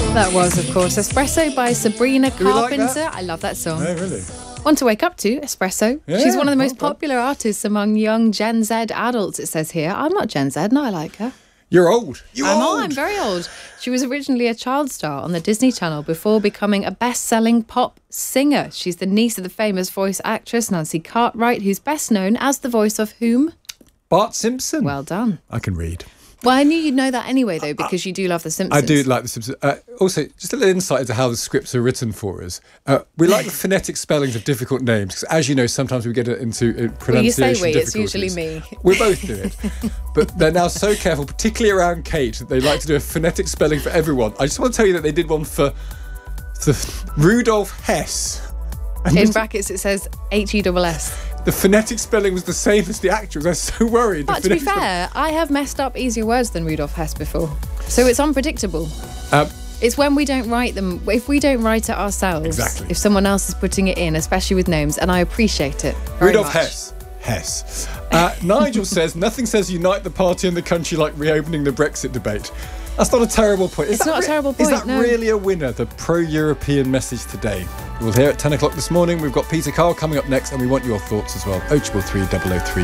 That was, of course, Espresso by Sabrina Carpenter. Like that? I love that song. Oh, really? One to wake up to, Espresso. Yeah, She's one of the most popular artists among young Gen Z adults, it says here. I'm not Gen Z, and I like her. You're old. I'm very old. She was originally a child star on the Disney Channel before becoming a best-selling pop singer. She's the niece of the famous voice actress Nancy Cartwright, who's best known as the voice of whom? Bart Simpson. Well done. I can read. Well, I knew you'd know that anyway, though, because you do love The Simpsons. I do like The Simpsons. Also, just a little insight into how the scripts are written for us. We like the phonetic spellings of difficult names, because as you know, sometimes we get into pronunciation Well, you say we, difficulties. it's usually me. We both do it. But they're now so careful, particularly around Kate, that they like to do a phonetic spelling for everyone. I just want to tell you that they did one for Rudolf Hess. And In brackets, it says H-E-S-S. the phonetic spelling was the same as the actual. I was so worried. But to be fair, I have messed up easier words than Rudolf Hess before. So it's unpredictable. It's when we don't write them. If we don't write it ourselves, Exactly. If someone else is putting it in, especially with names, and I appreciate it very Rudolf much. Hess. Nigel says, nothing says unite the party and the country like reopening the Brexit debate. That's not a terrible point. It's not a terrible point, Is that no. really a winner, the pro-European message today? We'll hear at 10 o'clock this morning. We've got Peter Carl coming up next, and we want your thoughts as well. 0333 003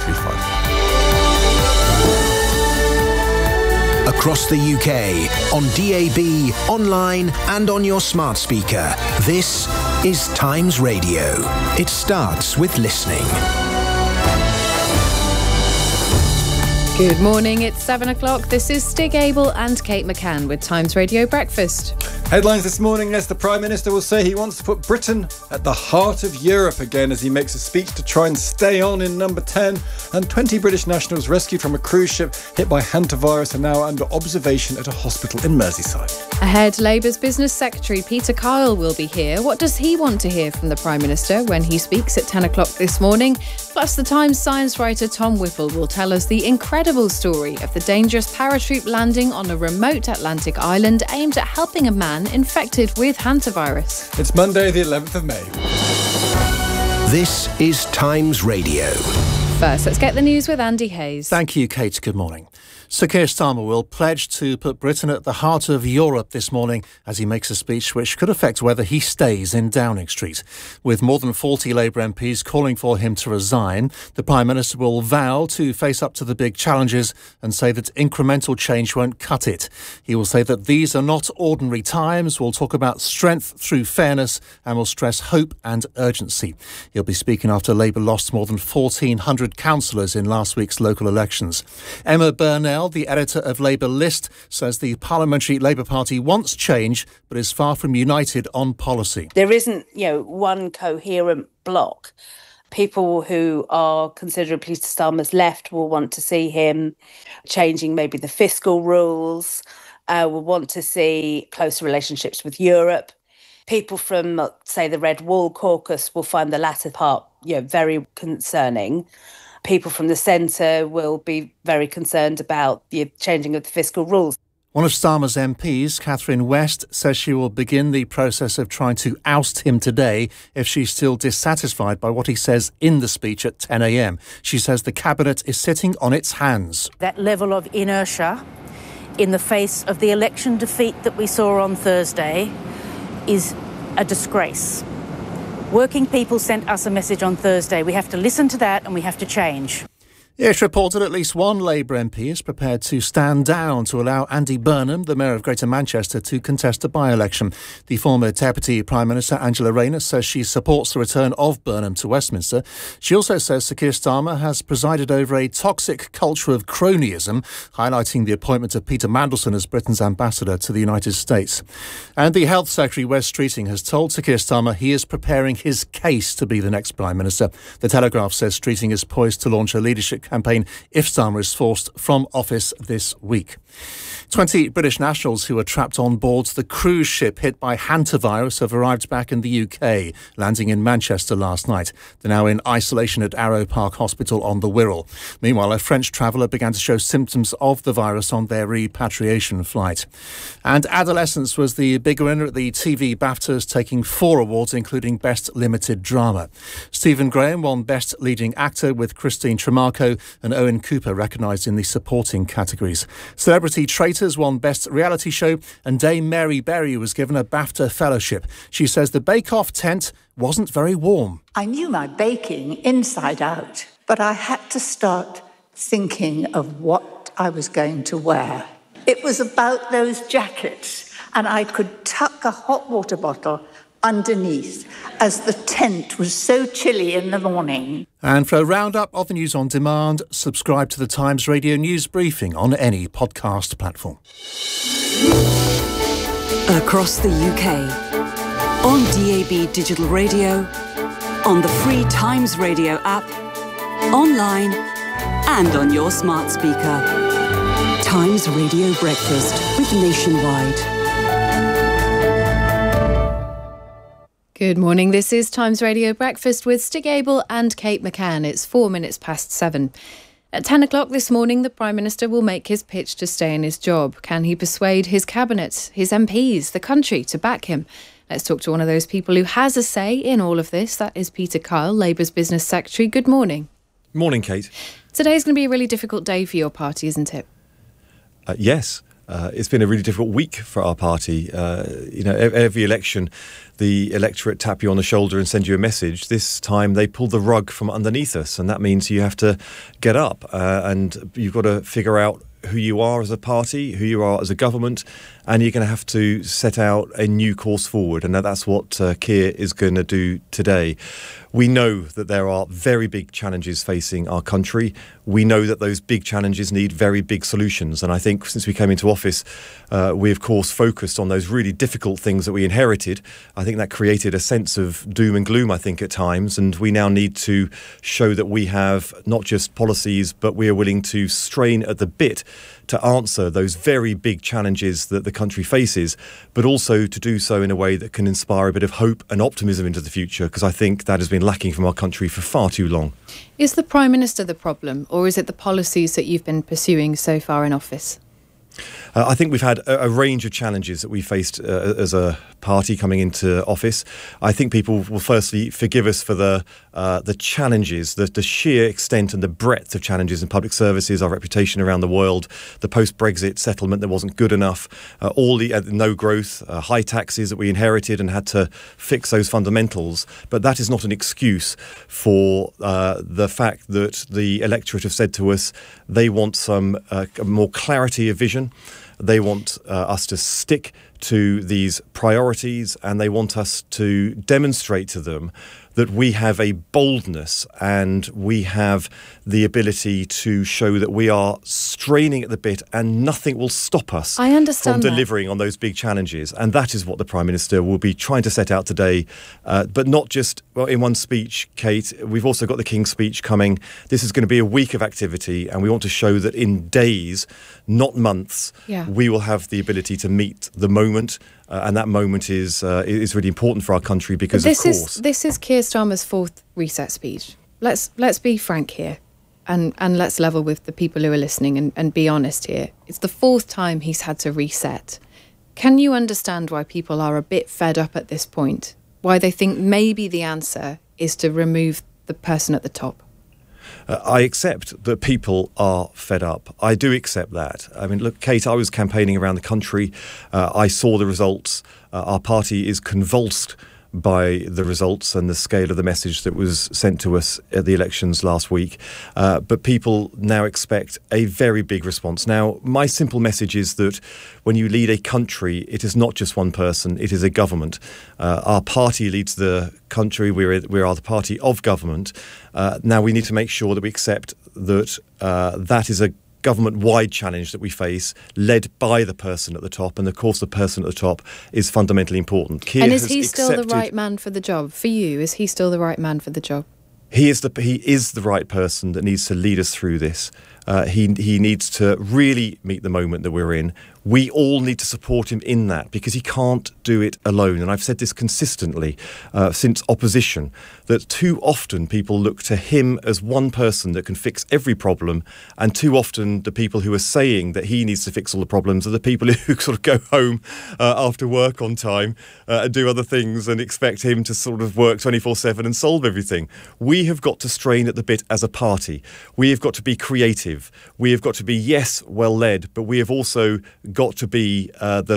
235. Across the UK, on DAB, online and on your smart speaker. This is Times Radio. It starts with listening. Good morning, it's 7 o'clock. This is Stig Abel and Kate McCann with Times Radio Breakfast. Headlines this morning as the Prime Minister will say he wants to put Britain at the heart of Europe again as he makes a speech to try and stay on in number 10. And 20 British nationals rescued from a cruise ship hit by hantavirus are now under observation at a hospital in Merseyside. Ahead, Labour's Business Secretary Peter Kyle will be here. What does he want to hear from the Prime Minister when he speaks at 10 o'clock this morning? Plus, the Times science writer Tom Whipple will tell us the incredible story of the dangerous paratroop landing on a remote Atlantic island aimed at helping a man infected with hantavirus. It's Monday, the 11th of May. This is Times Radio. First, let's get the news with Andy Hayes. Thank you, Kate. Good morning. Sir Keir Starmer will pledge to put Britain at the heart of Europe this morning as he makes a speech which could affect whether he stays in Downing Street. With more than 40 Labour MPs calling for him to resign, the Prime Minister will vow to face up to the big challenges and say that incremental change won't cut it. He will say that these are not ordinary times, will talk about strength through fairness and will stress hope and urgency. He'll be speaking after Labour lost more than 1,400 councillors in last week's local elections. Emma Burnell, the editor of Labour List, says the Parliamentary Labour Party wants change but is far from united on policy. There isn't, one coherent bloc. People who are considerably to Starmer's left will want to see him changing maybe the fiscal rules, will want to see closer relationships with Europe. People from, say, the Red Wall caucus will find the latter part, very concerning. People from the centre will be very concerned about the changing of the fiscal rules. One of Starmer's MPs, Catherine West, says she will begin the process of trying to oust him today if she's still dissatisfied by what he says in the speech at 10 a.m. She says the Cabinet is sitting on its hands. That level of inertia in the face of the election defeat that we saw on Thursday is a disgrace. Working people sent us a message on Thursday. We have to listen to that and we have to change. It's reported at least one Labour MP is prepared to stand down to allow Andy Burnham, the Mayor of Greater Manchester, to contest a by-election. The former Deputy Prime Minister, Angela Rayner, says she supports the return of Burnham to Westminster. She also says Sir Keir Starmer has presided over a toxic culture of cronyism, highlighting the appointment of Peter Mandelson as Britain's ambassador to the United States. And the Health Secretary, Wes Streeting, has told Sir Keir Starmer he is preparing his case to be the next Prime Minister. The Telegraph says Streeting is poised to launch a leadership campaign if Starmer is forced from office this week. 20 British nationals who were trapped on board the cruise ship hit by hantavirus have arrived back in the UK, landing in Manchester last night. They're now in isolation at Arrow Park Hospital on the Wirral. Meanwhile, a French traveller began to show symptoms of the virus on their repatriation flight. And Adolescence was the big winner at the TV BAFTAs, taking 4 awards, including Best Limited Drama. Stephen Graham won Best Leading Actor with Christine Tremarco Barlow and Owen Cooper recognised in the supporting categories. Celebrity Traitors won Best Reality Show, and Dame Mary Berry was given a BAFTA Fellowship. She says the bake-off tent wasn't very warm. I knew my baking inside out, but I had to start thinking of what I was going to wear. It was about those jackets, and I could tuck a hot water bottle underneath as the tent was so chilly in the morning. And for a roundup of the news on demand, subscribe to the Times Radio News Briefing on any podcast platform. Across the UK, on DAB Digital Radio, on the free Times Radio app, online and on your smart speaker. Times Radio Breakfast with Nationwide. Good morning. This is Times Radio Breakfast with Stig Abel and Kate McCann. It's 4 minutes past 7. At 10 o'clock this morning, the Prime Minister will make his pitch to stay in his job. Can he persuade his cabinet, his MPs, the country to back him? Let's talk to one of those people who has a say in all of this. That is Peter Kyle, Labour's Business Secretary. Good morning. Morning, Kate. Today's going to be a really difficult day for your party, isn't it? Yes. It's been a really difficult week for our party. Every election, the electorate tap you on the shoulder and send you a message. This time they pull the rug from underneath us, and that means you have to get up and you've got to figure out who you are as a party, who you are as a government, and you're going to have to set out a new course forward. And that's what Keir is going to do today. We know that there are very big challenges facing our country. We know that those big challenges need very big solutions. And I think since we came into office, we, of course, focused on those really difficult things that we inherited. I think that created a sense of doom and gloom, I think, at times. And we now need to show that we have not just policies, but we are willing to strain at the bit to answer those very big challenges that the country faces, but also to do so in a way that can inspire a bit of hope and optimism into the future, because I think that has been lacking from our country for far too long. Is the Prime Minister the problem, or is it the policies that you've been pursuing so far in office? I think we've had a range of challenges that we faced as a party coming into office. I think people will firstly forgive us for the challenges, the sheer extent and the breadth of challenges in public services, our reputation around the world, the post-Brexit settlement that wasn't good enough, all the no growth, high taxes that we inherited and had to fix those fundamentals. But that is not an excuse for the fact that the electorate have said to us they want some more clarity of vision. They want us to stick to these priorities, and they want us to demonstrate to them that we have a boldness and we have the ability to show that we are straining at the bit and nothing will stop us from delivering on those big challenges. And that is what the Prime Minister will be trying to set out today, but not just in one speech, Kate. We've also got the King's speech coming. This is going to be a week of activity, and we want to show that in days, not months, we will have the ability to meet the moment. And that moment is really important for our country because, of course, this is Keir Starmer's fourth reset speech. Let's be frank here, and let's level with the people who are listening and be honest here. It's the fourth time he's had to reset. Can you understand why people are a bit fed up at this point? Why they think maybe the answer is to remove the person at the top? I accept that people are fed up. I do accept that. I mean, look, Kate, I was campaigning around the country. I saw the results. Our party is convulsed by the results and the scale of the message that was sent to us at the elections last week. But people now expect a very big response. Now, my simple message is that when you lead a country, it is not just one person, it is a government. Our party leads the country. We are the party of government. Now, we need to make sure that we accept that that is a government-wide challenge that we face, led by the person at the top, and of course the person at the top is fundamentally important. Keir and is he still the right man for the job? For you, is he still the right man for the job? He is the right person that needs to lead us through this. He needs to really meet the moment that we're in. We all need to support him in that, because he can't do it alone. And I've said this consistently since opposition, that too often people look to him as one person that can fix every problem, and too often the people who are saying that he needs to fix all the problems are the people who sort of go home after work on time and do other things and expect him to sort of work 24/7 and solve everything. We have got to strain at the bit as a party. We have got to be creative. We have got to be, yes, well led, but we have also got to be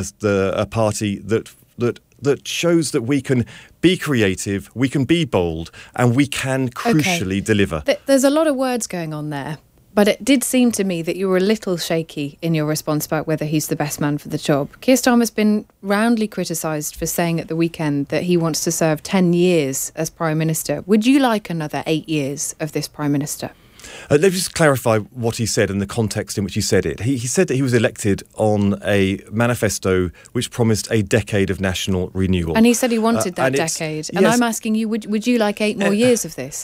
a party that shows that we can be creative, we can be bold, and we can crucially deliver. There's a lot of words going on there, but it did seem to me that you were a little shaky in your response about whether he's the best man for the job. Keir Starmer's been roundly criticised for saying at the weekend that he wants to serve 10 years as Prime Minister. Would you like another 8 years of this Prime Minister? Let me just clarify what he said and the context in which he said it. He said that he was elected on a manifesto which promised a decade of national renewal. And he said he wanted that decade. And yes, I'm asking you, would you like 8 more years of this?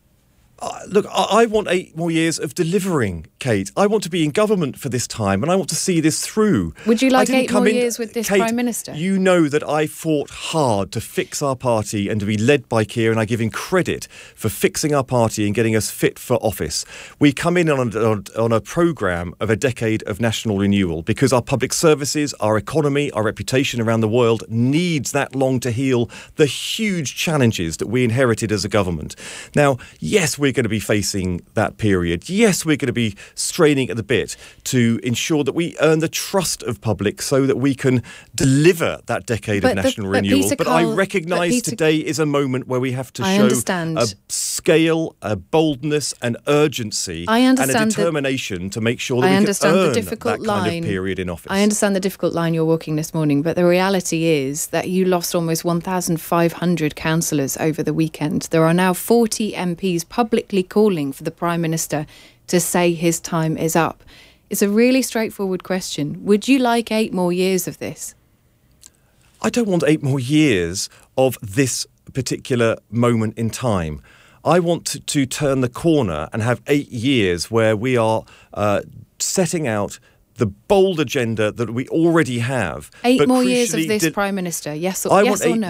Look, I want 8 more years of delivering, Kate. I want to be in government for this time, and I want to see this through. Would you like 8 more years with this Kate, Prime Minister? You know that I fought hard to fix our party and to be led by Keir, and I give him credit for fixing our party and getting us fit for office. We come in on a programme of a decade of national renewal because our public services, our economy, our reputation around the world needs that long to heal the huge challenges that we inherited as a government. Now, yes, we're going to be facing that period. Yes, we're going to be straining at the bit to ensure that we earn the trust of public so that we can deliver that decade of national renewal. But I recognise today is a moment where we have to show a scale, a boldness, an urgency and a determination to make sure that we can earn that kind of period in office. I understand the difficult line you're walking this morning, but the reality is that you lost almost 1,500 councillors over the weekend. There are now 40 MPs publicly calling for the Prime Minister to say his time is up. It's a really straightforward question. Would you like 8 more years of this? I don't want 8 more years of this particular moment in time. I want to turn the corner and have 8 years where we are setting out the bold agenda that we already have. 8 more years of this Prime Minister, yes or no?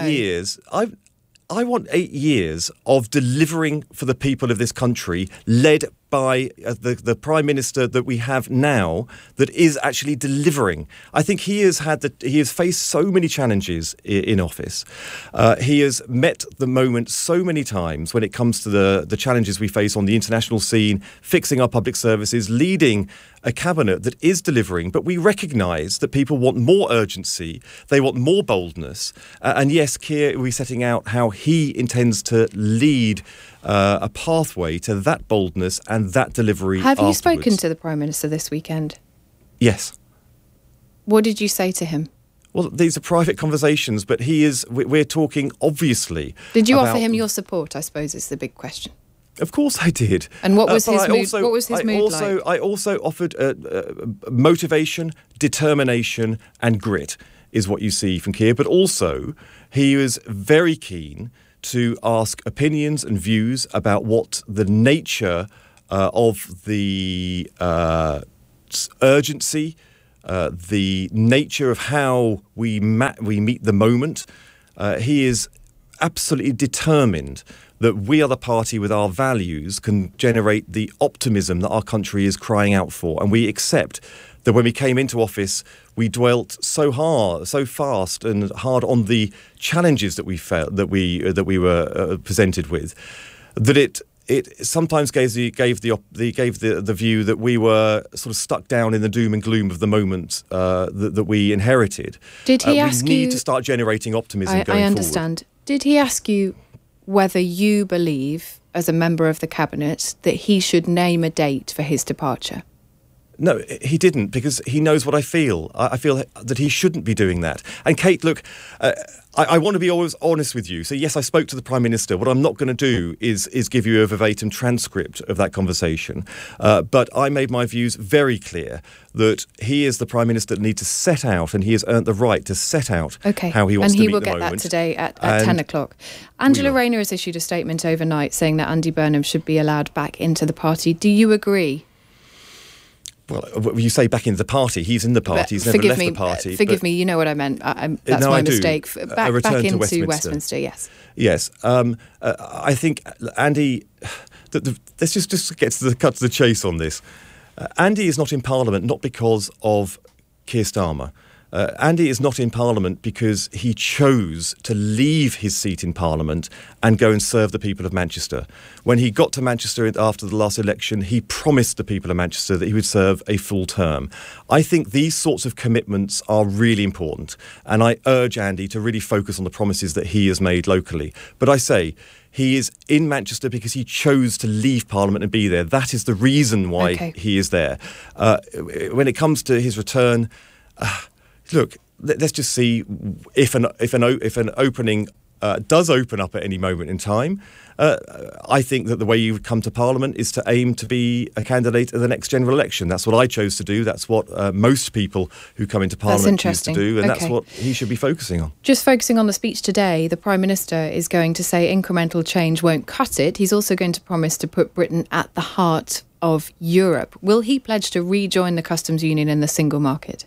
I want 8 years of delivering for the people of this country, led by the Prime Minister that we have now, that is actually delivering. I think he has faced so many challenges in office. He has met the moment so many times when it comes to the challenges we face on the international scene, fixing our public services, leading a cabinet that is delivering. But we recognise that people want more urgency, they want more boldness. And yes, Keir will be setting out how he intends to lead a pathway to that boldness and that delivery. Have you spoken to the Prime Minister this weekend? Yes. What did you say to him? Well, these are private conversations, but we're talking obviously. Did you offer him your support, I suppose, is the big question. Of course I did. And what was his mood? What was his mood like? I also offered motivation, determination and grit is what you see from Keir. But also he was very keen to ask opinions and views about what the nature of the urgency, the nature of how we meet the moment. He is absolutely determined that we are the party with our values can generate the optimism that our country is crying out for. And we accept that when we came into office, we dwelt so hard, so fast and hard on the challenges that we felt that we were presented with, that it sometimes gave the view that we were sort of stuck down in the doom and gloom of the moment that we inherited. Did he ask you? We need to start generating optimism going forward. I understand. Did he ask you whether you believe, as a member of the cabinet, that he should name a date for his departure? No, he didn't, because he knows what I feel. I feel that he shouldn't be doing that. And Kate, look, I want to be always honest with you. So yes, I spoke to the Prime Minister. What I'm not going to do is give you a verbatim transcript of that conversation. But I made my views very clear that he is the Prime Minister that needs to set out, and he has earned the right to set out how he wants to meet the moment. And he will get that today at 10 o'clock. Angela Rayner has issued a statement overnight saying that Andy Burnham should be allowed back into the party. Do you agree? Well, you say back into the party. He's in the party. He's never left the party. Forgive me, you know what I meant. That's my mistake. Back into Westminster, yes. Yes. I think, Andy, let's just get to the cut to the chase on this. Andy is not in Parliament not because of Keir Starmer. Andy is not in Parliament because he chose to leave his seat in Parliament and go and serve the people of Manchester. When he got to Manchester after the last election, he promised the people of Manchester that he would serve a full term. I think these sorts of commitments are really important, and I urge Andy to really focus on the promises that he has made locally. But I say, he is in Manchester because he chose to leave Parliament and be there. That is the reason why he is there. When it comes to his return, look, let's just see if an opening does open up at any moment in time. I think that the way you would come to Parliament is to aim to be a candidate at the next general election. That's what I chose to do. That's what most people who come into Parliament choose to do, and that's what he should be focusing on. Just focusing on the speech today, the Prime Minister is going to say incremental change won't cut it. He's also going to promise to put Britain at the heart of Europe. Will he pledge to rejoin the customs union and the single market?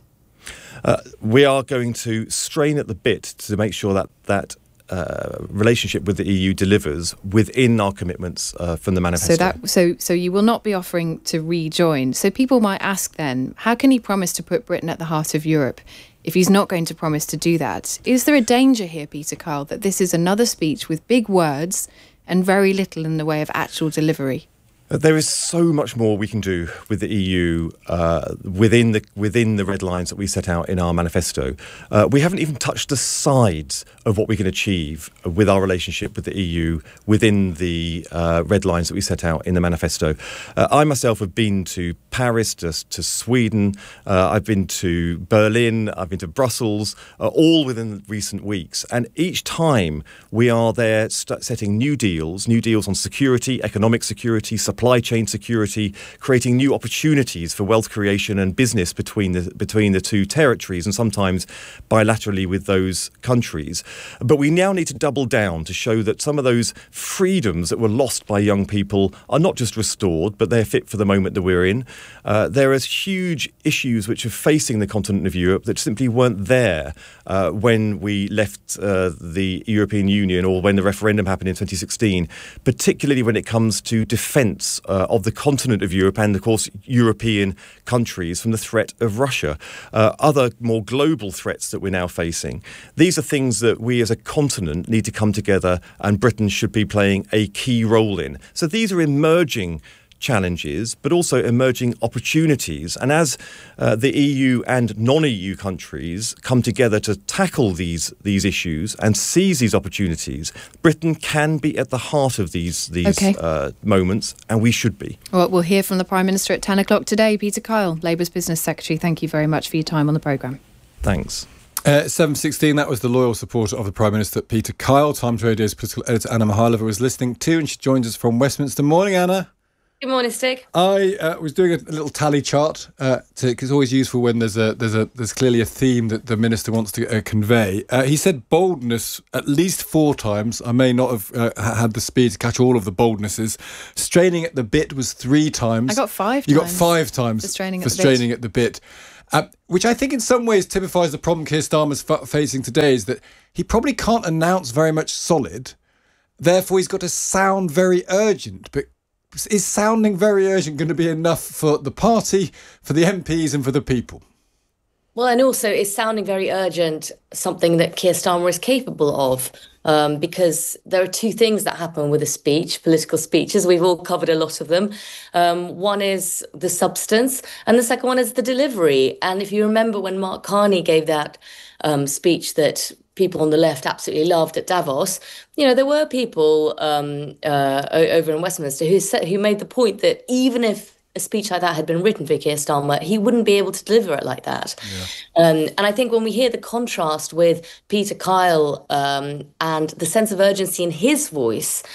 We are going to strain at the bit to make sure that relationship with the EU delivers within our commitments from the manifesto. So you will not be offering to rejoin. So people might ask then, how can he promise to put Britain at the heart of Europe if he's not going to promise to do that? Is there a danger here, Peter Kyle, that this is another speech with big words and very little in the way of actual delivery? There is so much more we can do with the EU within the red lines that we set out in our manifesto. We haven't even touched the sides of what we can achieve with our relationship with the EU within the red lines that we set out in the manifesto. I myself have been to Paris, to Sweden, I've been to Berlin, I've been to Brussels, all within recent weeks. And each time we are there setting new deals on security, economic security, supply chain security, creating new opportunities for wealth creation and business between the two territories, and sometimes bilaterally with those countries. But we now need to double down to show that some of those freedoms that were lost by young people are not just restored, but they're fit for the moment that we're in. There are huge issues which are facing the continent of Europe that simply weren't there when we left the European Union or when the referendum happened in 2016, particularly when it comes to defence of the continent of Europe and, of course, European countries from the threat of Russia. Other more global threats that we're now facing. These are things that we as a continent need to come together, and Britain should be playing a key role in. So these are emerging challenges, but also emerging opportunities. And as the EU and non-EU countries come together to tackle these issues and seize these opportunities, Britain can be at the heart of these moments, and we should be. Well, we'll hear from the Prime Minister at 10 o'clock today. Peter Kyle, Labour's Business Secretary, thank you very much for your time on the programme. Thanks. 7:16, that was the loyal supporter of the Prime Minister, Peter Kyle. Times Radio's political editor, Anna Mihailova, was listening to, and she joins us from Westminster. Morning, Anna. Good morning, Stig. I was doing a little tally chart because it's always useful when there's clearly a theme that the minister wants to convey. He said boldness at least 4 times. I may not have had the speed to catch all of the boldnesses. Straining at the bit was 3 times. I got 5 times. You got 5 times for straining at the bit. Which I think in some ways typifies the problem Keir Starmer's facing today, is that he probably can't announce very much solid. Therefore, he's got to sound very urgent. But is sounding very urgent going to be enough for the party, for the MPs and for the people? Well, and also is sounding very urgent something that Keir Starmer is capable of? Because there are 2 things that happen with a speech, political speeches. We've all covered a lot of them. One is the substance, and the second one is the delivery. And if you remember when Mark Carney gave that speech that people on the left absolutely loved at Davos, there were people over in Westminster who made the point that even if a speech like that had been written for Keir Starmer, he wouldn't be able to deliver it like that. Yeah. And I think when we hear the contrast with Peter Kyle and the sense of urgency in his voice,